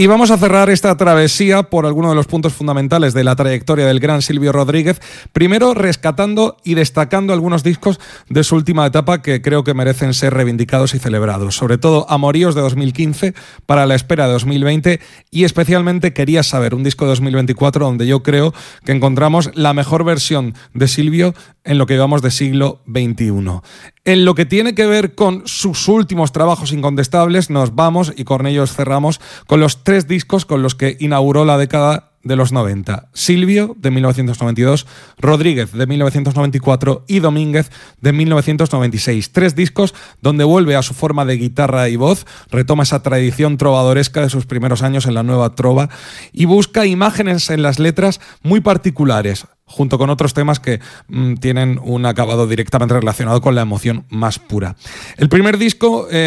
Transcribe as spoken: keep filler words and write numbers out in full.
Y vamos a cerrar esta travesía por algunos de los puntos fundamentales de la trayectoria del gran Silvio Rodríguez, primero rescatando y destacando algunos discos de su última etapa que creo que merecen ser reivindicados y celebrados, sobre todo Amoríos de dos mil quince, Para la espera de dos mil veinte y especialmente Quería saber, un disco de dos mil veinticuatro donde yo creo que encontramos la mejor versión de Silvio en lo que llevamos de siglo veintiuno. En lo que tiene que ver con sus últimos trabajos incontestables, nos vamos y con ellos cerramos con los tres discos con los que inauguró la década de los noventa. Silvio, de mil novecientos noventa y dos, Rodríguez, de mil novecientos noventa y cuatro y Domínguez, de mil novecientos noventa y seis. Tres discos donde vuelve a su forma de guitarra y voz, retoma esa tradición trovadoresca de sus primeros años en la nueva trova y busca imágenes en las letras muy particulares, junto con otros temas que mmm, tienen un acabado directamente relacionado con la emoción más pura. El primer disco... Eh,